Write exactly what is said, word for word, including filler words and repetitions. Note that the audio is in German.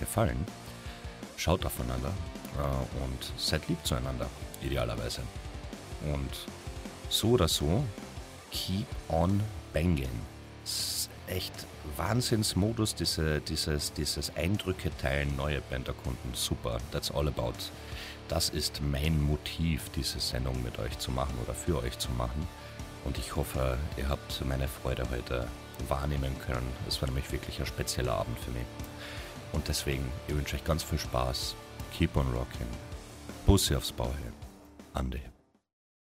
gefallen. Schaut aufeinander äh, und seid lieb zueinander, idealerweise. Und so oder so, keep on banging. Das ist echt Wahnsinnsmodus, diese, dieses, dieses Eindrücke teilen, neue Band erkunden. Super, that's all about. Das ist mein Motiv, diese Sendung mit euch zu machen oder für euch zu machen. Und ich hoffe, ihr habt meine Freude heute wahrnehmen können. Es war nämlich wirklich ein spezieller Abend für mich. Und deswegen, ich wünsche euch ganz viel Spaß. Keep on rocking. Bussi aufs Bauhe. Andi.